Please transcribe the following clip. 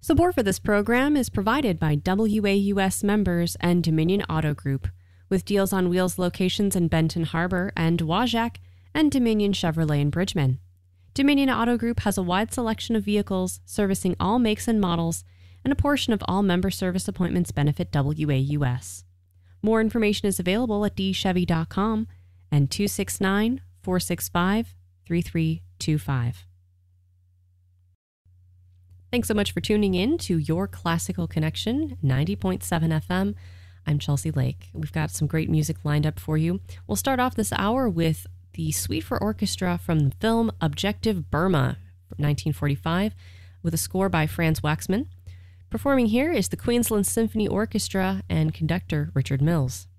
Support for this program is provided by WAUS members and Dominion Auto Group, with Deals on Wheels locations in Benton Harbor and Wajack, and Dominion Chevrolet in Bridgman. Dominion Auto Group has a wide selection of vehicles servicing all makes and models, and a portion of all member service appointments benefit WAUS. More information is available at dchevy.com and 269-465-3325. Thanks so much for tuning in to Your Classical Connection, 90.7 FM. I'm Chelsea Lake. We've got some great music lined up for you. We'll start off this hour with the Suite for Orchestra from the film Objective Burma, 1945, with a score by Franz Waxman. Performing here is the Queensland Symphony Orchestra and conductor Richard Mills.